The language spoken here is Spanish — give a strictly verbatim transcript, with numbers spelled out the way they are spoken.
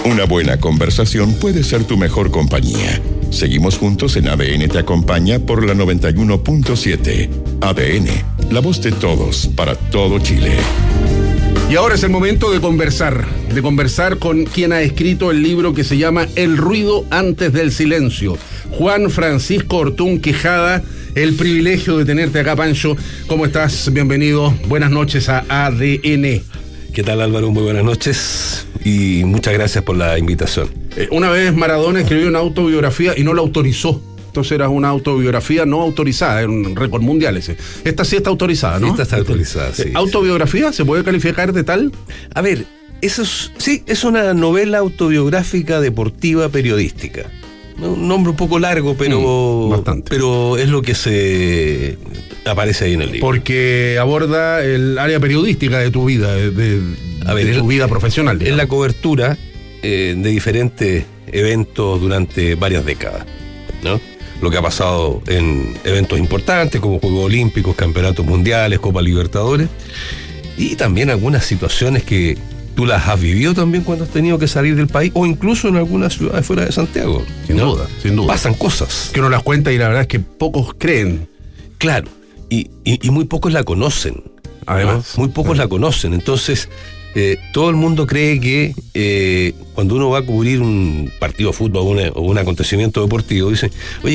Una buena conversación puede ser tu mejor compañía. Seguimos juntos en A D N Te Acompaña por la noventa y uno punto siete. A D N, la voz de todos, para todo Chile. Y ahora es el momento de conversar, de conversar con quien ha escrito el libro que se llama El ruido antes del silencio. Juan Francisco Ortún Quijada, el privilegio de tenerte acá, Pancho. ¿Cómo estás? Bienvenido. Buenas noches a A D N. ¿Qué tal, Álvaro? Muy buenas noches y muchas gracias por la invitación. Eh, una vez Maradona escribió una autobiografía y no la autorizó. Entonces era una autobiografía no autorizada, era un récord mundial ese. Esta sí está autorizada, ¿no? Esta está autorizada, sí. ¿Autobiografía? ¿Se puede calificar de tal? A ver, eso es, sí, es una novela autobiográfica deportiva periodística. Un nombre un poco largo, pero, mm, bastante. pero es lo que se aparece ahí en el libro. Porque aborda el área periodística de tu vida, de, de, A ver, de tu el, vida profesional. Es la cobertura eh, de diferentes eventos durante varias décadas, ¿no? Lo que ha pasado en eventos importantes como Juegos Olímpicos, Campeonatos Mundiales, Copa Libertadores, y también algunas situaciones que tú las has vivido también cuando has tenido que salir del país o incluso en algunas ciudades fuera de Santiago. Sin ¿no? duda, sin duda. Pasan cosas. Que uno las cuenta y la verdad es que pocos creen. Claro, y, y, y muy pocos la conocen. Además. ¿no? Muy pocos sí. la conocen. Entonces, eh, todo el mundo cree que eh, cuando uno va a cubrir un partido de fútbol o, una, o un acontecimiento deportivo, dice, oye,